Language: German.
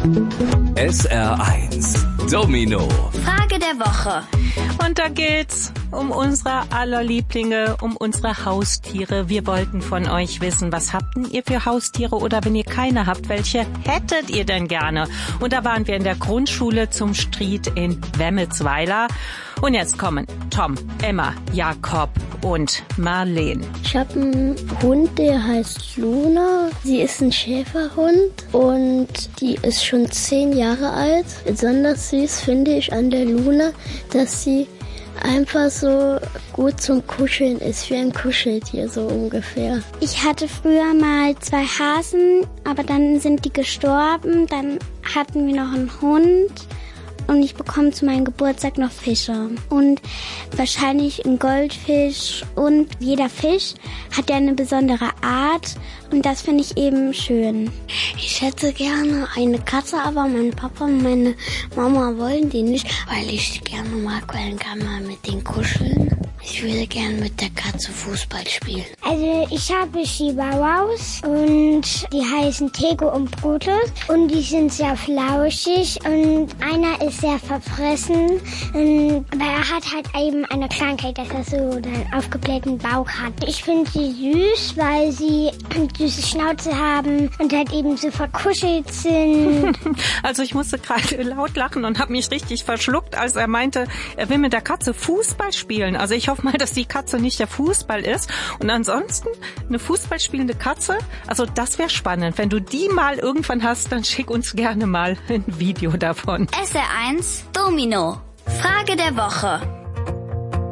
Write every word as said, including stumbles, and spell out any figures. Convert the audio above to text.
S R eins Domino. Frage der Woche. Und da geht's um unsere aller Lieblinge, um unsere Haustiere. Wir wollten von euch wissen, was habt denn ihr für Haustiere oder wenn ihr keine habt, welche hättet ihr denn gerne? Und da waren wir in der Grundschule zum Street in Wemmelsweiler. Und jetzt kommen Tom, Emma, Jakob und Marleen. Ich habe einen Hund, der heißt Luna. Sie ist ein Schäferhund und die ist schon zehn Jahre alt. Besonders süß finde ich an der Luna, dass sie einfach so gut zum Kuscheln ist, wie ein Kuscheltier so ungefähr. Ich hatte früher mal zwei Hasen, aber dann sind die gestorben. Dann hatten wir noch einen Hund. Und ich bekomme zu meinem Geburtstag noch Fische. Und wahrscheinlich ein Goldfisch. Und jeder Fisch hat ja eine besondere Art. Und das finde ich eben schön. Ich hätte gerne eine Katze, aber mein Papa und meine Mama wollen die nicht, weil ich gerne mag, weil dann kann man mit denen kuscheln. Ich würde gerne mit der Katze Fußball spielen. Also ich habe Chihuahuas und die heißen Tego und Brutus. Und die sind sehr flauschig und einer ist sehr verfressen. Und, aber er hat halt eben eine Krankheit, dass er so einen aufgeblähten Bauch hat. Ich finde sie süß, weil sie eine süße Schnauze haben und halt eben so verkuschelt sind. Also ich musste gerade laut lachen und habe mich richtig verschluckt, als er meinte, er will mit der Katze Fußball spielen. Also ich hoffe mal, dass die Katze nicht der Fußball ist. Und ansonsten eine Fußball spielende Katze, also das wäre spannend. Wenn du die mal irgendwann hast, dann schick uns gerne mal ein Video davon. S R eins Domino. Frage der Woche.